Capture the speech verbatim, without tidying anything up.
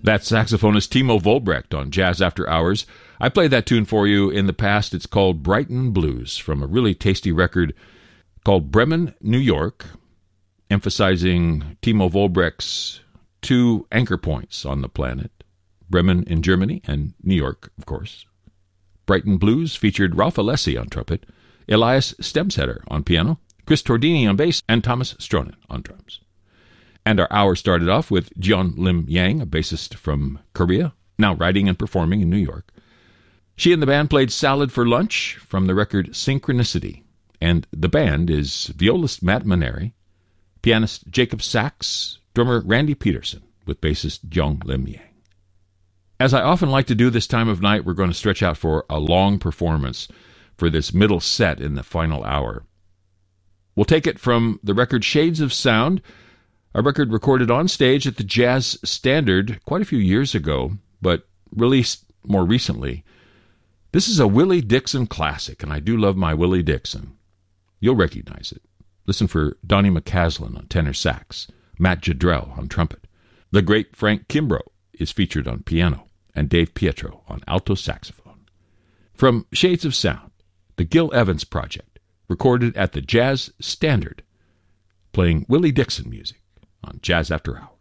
That's saxophonist Timo Volbrecht on Jazz After Hours. I played that tune for you in the past. It's called Brighton Blues from a really tasty record called Bremen, New York, emphasizing Timo Volbrecht's two anchor points on the planet, Bremen in Germany and New York, of course. Brighton Blues featured Ralph Alessi on trumpet, Elias Stemsetter on piano, Chris Tordini on bass, and Thomas Stronin on drums. And our hour started off with Jeon Lim Yang, a bassist from Korea, now writing and performing in New York. She and the band played Salad for Lunch from the record Synchronicity, and the band is violist Matt Maneri, pianist Jacob Sachs, drummer Randy Peterson, with bassist Jeon Lim Yang. As I often like to do this time of night, we're going to stretch out for a long performance for this middle set in the final hour. We'll take it from the record Shades of Sound, a record recorded on stage at the Jazz Standard quite a few years ago, but released more recently. This is a Willie Dixon classic, and I do love my Willie Dixon. You'll recognize it. Listen for Donnie McCaslin on tenor sax, Matt Jadrell on trumpet. The great Frank Kimbrough is featured on piano, and Dave Pietro on alto saxophone. From Shades of Sound, the Gil Evans Project, recorded at the Jazz Standard, playing Willie Dixon music on Jazz After Hours.